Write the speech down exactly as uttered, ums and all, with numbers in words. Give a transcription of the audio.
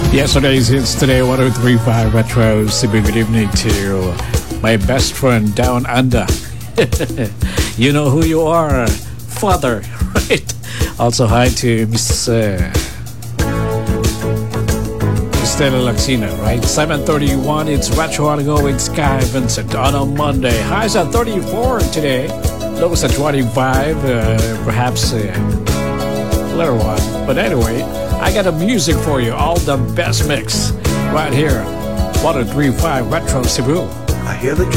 Yesterday's hits today, one oh three point five Retro. Cebu, good evening to my best friend down under. You know who you are, Father, right? Also, hi to Miss Uh, Stella Laxina, right? seven thirty-one, it's Retro on Go with Sky Vincent on a Monday. Highs at thirty-four today, lows at twenty-five, uh, perhaps uh, a little one. But anyway, I got a music for you, all the best mix right here. one oh three point five Retro Cebu. I hear the